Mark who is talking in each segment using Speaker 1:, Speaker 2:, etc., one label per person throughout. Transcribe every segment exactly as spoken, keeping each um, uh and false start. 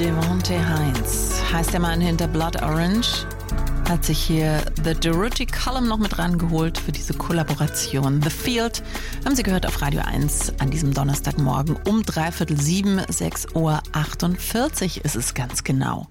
Speaker 1: Devontae Hines heißt der Mann hinter Blood Orange. Hat sich hier The Durruti Column noch mit rangeholt für diese Kollaboration. The Field haben Sie gehört auf Radio eins an diesem Donnerstagmorgen um dreiviertel sieben, sechs Uhr achtundvierzig ist es ganz genau.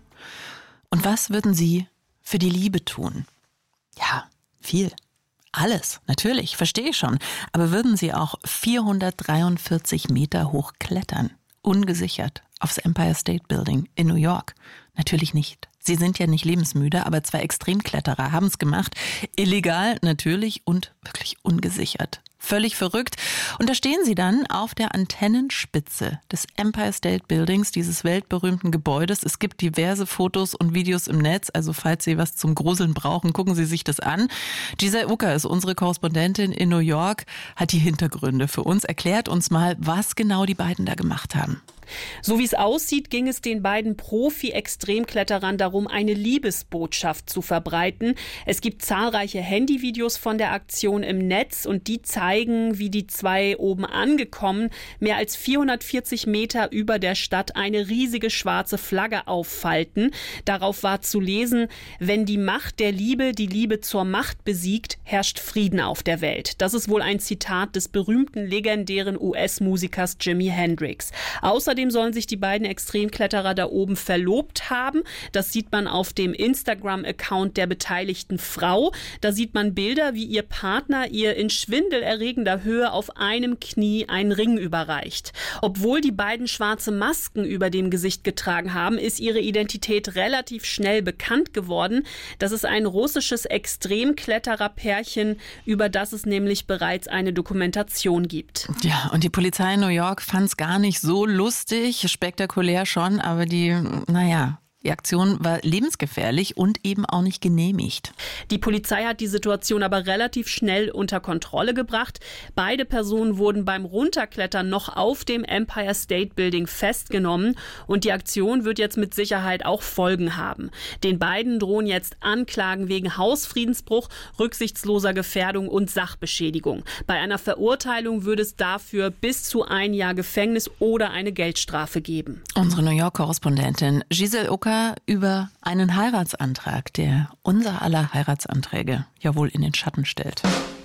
Speaker 1: Und was würden Sie für die Liebe tun? Ja, viel. Alles, natürlich, verstehe ich schon. Aber würden Sie auch vierhundertdreiundvierzig Meter hoch klettern? Ungesichert aufs Empire State Building in New York? Natürlich nicht. Sie sind ja nicht lebensmüde, aber zwei Extremkletterer haben es gemacht. Illegal natürlich und wirklich ungesichert. Völlig verrückt. Und da stehen sie dann auf der Antennenspitze des Empire State Buildings, dieses weltberühmten Gebäudes. Es gibt diverse Fotos und Videos im Netz, also falls Sie was zum Gruseln brauchen, gucken Sie sich das an. Giselle Ucker ist unsere Korrespondentin in New York, hat die Hintergründe für uns, erklärt uns mal, was genau die beiden da gemacht haben.
Speaker 2: So wie es aussieht, ging es den beiden Profi-Extremkletterern darum, eine Liebesbotschaft zu verbreiten. Es gibt zahlreiche Handyvideos von der Aktion im Netz und die zeigen, wie die zwei oben angekommen, mehr als vierhundertvierzig Meter über der Stadt eine riesige schwarze Flagge auffalten. Darauf war zu lesen: Wenn die Macht der Liebe die Liebe zur Macht besiegt, herrscht Frieden auf der Welt. Das ist wohl ein Zitat des berühmten, legendären U S-Musikers Jimi Hendrix. Außerdem sollen sich die beiden Extremkletterer da oben verlobt haben. Das sieht man auf dem Instagram-Account der beteiligten Frau. Da sieht man Bilder, wie ihr Partner ihr in schwindelerregender Höhe auf einem Knie einen Ring überreicht. Obwohl die beiden schwarze Masken über dem Gesicht getragen haben, ist ihre Identität relativ schnell bekannt geworden. Das ist ein russisches Extremkletterer-Pärchen, über das es nämlich bereits eine Dokumentation gibt.
Speaker 1: Ja, und die Polizei in New York fand es gar nicht so lustig. Spektakulär schon, aber die, naja, die Aktion war lebensgefährlich und eben auch nicht genehmigt.
Speaker 2: Die Polizei hat die Situation aber relativ schnell unter Kontrolle gebracht. Beide Personen wurden beim Runterklettern noch auf dem Empire State Building festgenommen und die Aktion wird jetzt mit Sicherheit auch Folgen haben. Den beiden drohen jetzt Anklagen wegen Hausfriedensbruch, rücksichtsloser Gefährdung und Sachbeschädigung. Bei einer Verurteilung würde es dafür bis zu ein Jahr Gefängnis oder eine Geldstrafe geben.
Speaker 1: Unsere New York-Korrespondentin Giselle Ucker über einen Heiratsantrag, der unser aller Heiratsanträge ja wohl in den Schatten stellt.